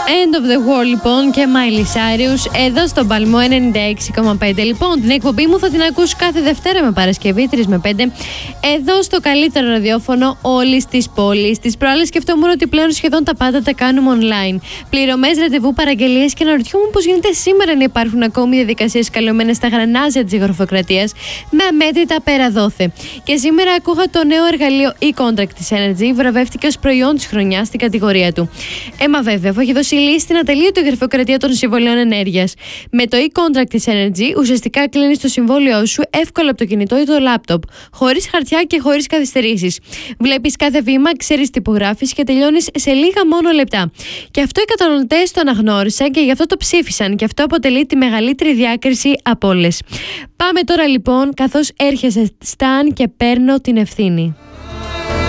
End of the World λοιπόν και Miley Cyrus εδώ στον Παλμό 96,5. Λοιπόν, την εκπομπή μου θα την ακούς κάθε Δευτέρα με Παρασκευή 3 με 5 εδώ στο καλύτερο ραδιόφωνο όλης της πόλης. Τις προάλλες σκεφτόμουν ότι πλέον σχεδόν τα πάντα τα κάνουμε online. Πληρωμές, ραντεβού, παραγγελίες και αναρωτιόμουν πώς γίνεται σήμερα να υπάρχουν ακόμη διαδικασίες καλωμένες στα γρανάζια της γραφειοκρατίας με αμέτρητα πέρα δόθε. Και σήμερα ακούγα το νέο εργαλείο e-contract της Energy, βραβεύτηκε ως προϊόν της χρονιάς στην κατηγορία του. Μα βέβαια, αφού έχει δώσει λύση στην ατελείωτη γραφειοκρατία των συμβολέων ενέργειας. Με το e-contract της Energy, ουσιαστικά κλείνεις το συμβόλαιό σου εύκολα από το κινητό ή το λάπτοπ, χωρίς χαρτιά και χωρίς καθυστερήσεις. Βλέπεις κάθε βήμα, ξέρεις τι υπογράφεις και τελειώνεις σε λίγα μόνο λεπτά. Και αυτό οι καταναλωτές το αναγνώρισαν και γι' αυτό το ψήφισαν, και αυτό αποτελεί τη μεγαλύτερη διάκριση από όλες. Πάμε τώρα λοιπόν, καθώς έρχεσαι Σταν και παίρνω την ευθύνη.